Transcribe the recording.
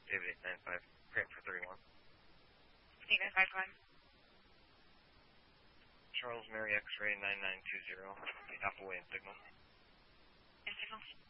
David 895, print for 31. 895, Charles Mary X-ray 9920, the Apple Wayne signal. signal.